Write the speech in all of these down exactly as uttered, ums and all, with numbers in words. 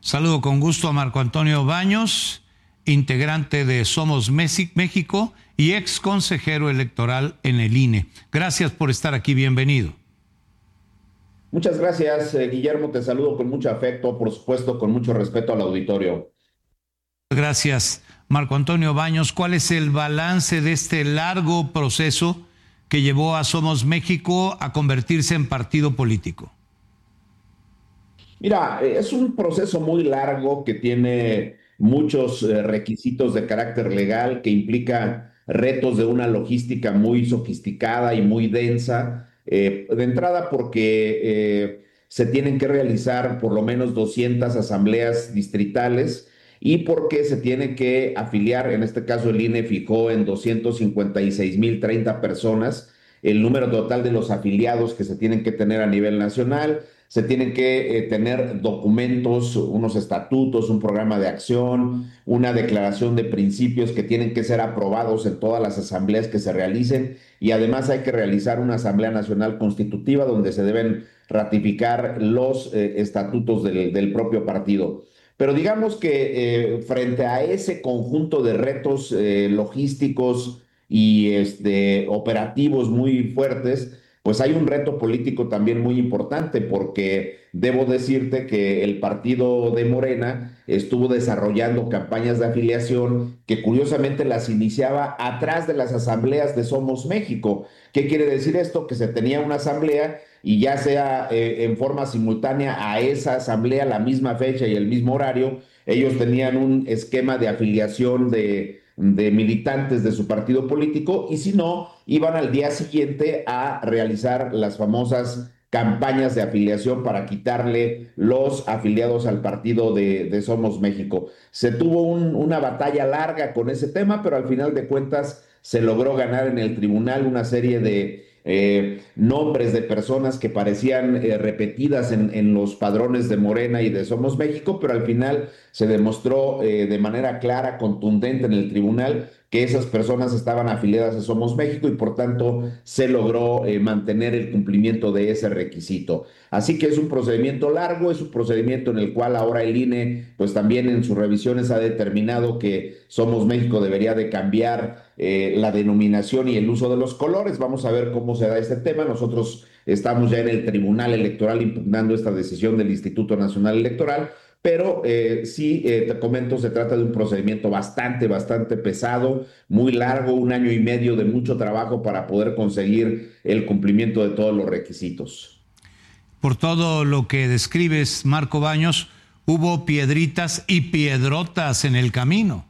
Saludo con gusto a Marco Antonio Baños, integrante de Somos México y ex consejero electoral en el I N E. Gracias por estar aquí, bienvenido. Muchas gracias, eh, Guillermo, te saludo con mucho afecto, por supuesto, con mucho respeto al auditorio. Gracias, Marco Antonio Baños. ¿Cuál es el balance de este largo proceso que llevó a Somos México a convertirse en partido político? Mira, eh, es un proceso muy largo que tiene muchos eh, requisitos de carácter legal, que implica retos de una logística muy sofisticada y muy densa. Eh, de entrada porque eh, se tienen que realizar por lo menos doscientas asambleas distritales y porque se tiene que afiliar, en este caso el I N E fijó en doscientos cincuenta y seis mil treinta personas el número total de los afiliados que se tienen que tener a nivel nacional. Se tienen que eh, tener documentos, unos estatutos, un programa de acción, una declaración de principios que tienen que ser aprobados en todas las asambleas que se realicen, y además hay que realizar una asamblea nacional constitutiva donde se deben ratificar los eh, estatutos del, del propio partido. Pero digamos que eh, frente a ese conjunto de retos eh, logísticos y este, operativos muy fuertes, pues hay un reto político también muy importante, porque debo decirte que el partido de Morena estuvo desarrollando campañas de afiliación que curiosamente las iniciaba atrás de las asambleas de Somos México. ¿Qué quiere decir esto? Que se tenía una asamblea y ya sea eh, en forma simultánea a esa asamblea, la misma fecha y el mismo horario, ellos tenían un esquema de afiliación de de militantes de su partido político, y si no, iban al día siguiente a realizar las famosas campañas de afiliación para quitarle los afiliados al partido de, de Somos México. Se tuvo un, una batalla larga con ese tema, pero al final de cuentas se logró ganar en el tribunal una serie de eh, nombres de personas que parecían eh, repetidas en, en, los padrones de Morena y de Somos México, pero al final se demostró eh, de manera clara, contundente en el tribunal, que esas personas estaban afiliadas a Somos México y por tanto se logró eh, mantener el cumplimiento de ese requisito. Así que es un procedimiento largo, es un procedimiento en el cual ahora el I N E, pues también en sus revisiones ha determinado que Somos México debería de cambiar eh, la denominación y el uso de los colores. Vamos a ver cómo se da este tema. Nosotros estamos ya en el Tribunal Electoral impugnando esta decisión del Instituto Nacional Electoral. Pero eh, sí, eh, te comento, se trata de un procedimiento bastante, bastante pesado, muy largo, un año y medio de mucho trabajo para poder conseguir el cumplimiento de todos los requisitos. Por todo lo que describes, Marco Baños, hubo piedritas y piedrotas en el camino.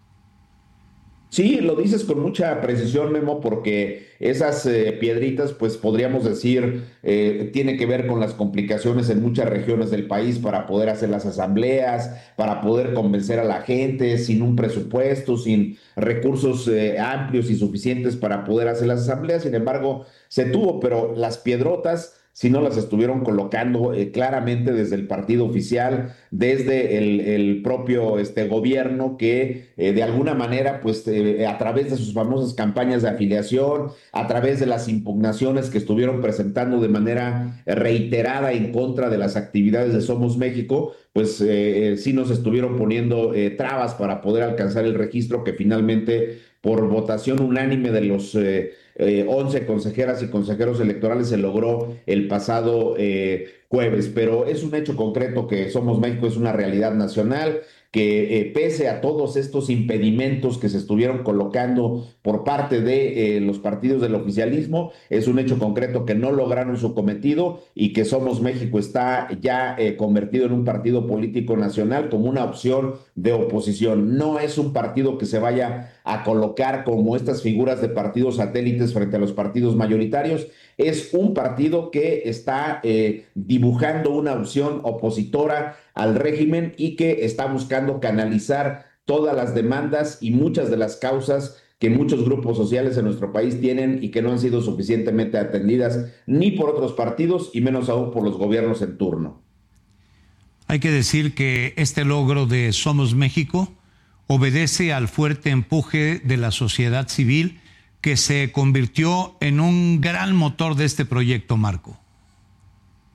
Sí, lo dices con mucha precisión, Memo, porque esas eh, piedritas, pues podríamos decir, eh, tiene que ver con las complicaciones en muchas regiones del país para poder hacer las asambleas, para poder convencer a la gente sin un presupuesto, sin recursos eh, amplios y suficientes para poder hacer las asambleas. Sin embargo, se tuvo, pero las piedrotas, si no las estuvieron colocando eh, claramente desde el partido oficial, desde el, el propio este, gobierno, que eh, de alguna manera, pues eh, a través de sus famosas campañas de afiliación, a través de las impugnaciones que estuvieron presentando de manera reiterada en contra de las actividades de Somos México, pues eh, sí nos estuvieron poniendo eh, trabas para poder alcanzar el registro que finalmente, por votación unánime de los eh, eh, once consejeras y consejeros electorales, se logró el pasado eh, jueves. Pero es un hecho concreto que Somos México es una realidad nacional, que eh, pese a todos estos impedimentos que se estuvieron colocando por parte de eh, los partidos del oficialismo, es un hecho concreto que no lograron su cometido y que Somos México está ya eh, convertido en un partido político nacional como una opción de oposición. No es un partido que se vaya a colocar como estas figuras de partidos satélites frente a los partidos mayoritarios. Es un partido que está eh, dibujando una opción opositora al régimen y que está buscando canalizar todas las demandas y muchas de las causas que muchos grupos sociales en nuestro país tienen y que no han sido suficientemente atendidas ni por otros partidos y menos aún por los gobiernos en turno. Hay que decir que este logro de Somos México obedece al fuerte empuje de la sociedad civil, que se convirtió en un gran motor de este proyecto, Marco.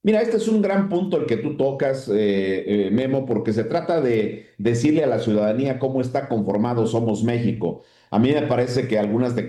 Mira, este es un gran punto el que tú tocas, eh, eh, Memo, porque se trata de decirle a la ciudadanía cómo está conformado Somos México. A mí me parece que algunas